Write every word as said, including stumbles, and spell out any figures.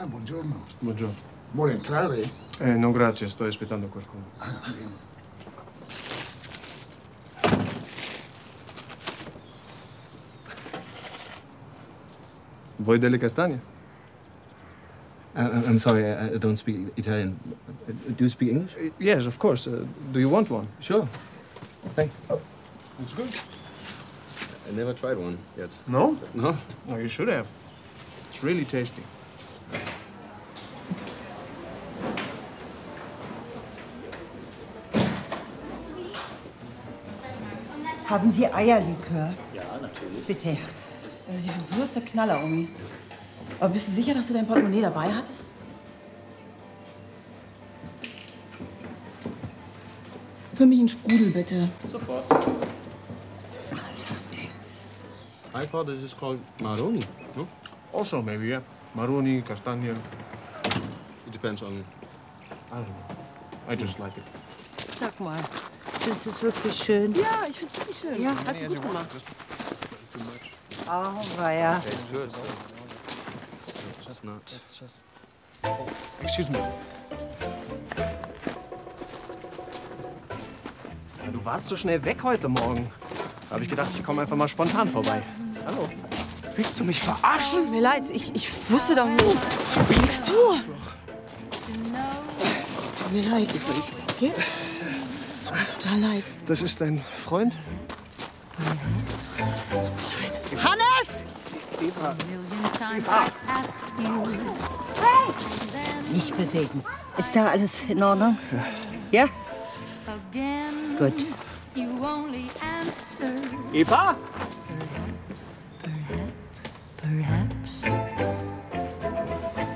Ah, buongiorno. Buongiorno. Vuole entrare? Eh, no grazie, sto aspettando qualcuno. Ah, bene. Vuoi delle castagne? Uh, I'm sorry, I, I don't speak Italian. Do you speak English? Uh, yes, of course. Uh, do you want one? Sure. Thanks. It's good. I never tried one yet. No? No? Oh, you should have. It's really tasty. Haben Sie Eierlikör? Ja, natürlich. Bitte. Also die Frisur ist der Knaller, Omi. Aber bist du sicher, dass du dein Portemonnaie dabei hattest? Für mich einen Sprudel, bitte. Sofort. I thought this is called maroni, no? Also, maybe, yeah. Maroni, castagne. It depends on... I don't know. I just like it. Sag mal, das ist wirklich schön. Ja, ich find's richtig schön. Ja, Hat's gut gemacht. Oh, weia. It's good. It's not. It's just... Oh, excuse me. Ja, du warst so schnell weg heute Morgen. Da habe ich gedacht, ich komme einfach mal spontan vorbei. Hallo. Willst du mich verarschen? Tut mir leid, ich, ich wusste doch nicht. Was willst du? Es tut mir leid. Okay? Es tut mir total leid. Das ist dein Freund? Es tut mir leid. Hannes! Eva. Eva! Nicht bewegen. Ist da alles in Ordnung? Ja? Gut. Eva? Perhaps.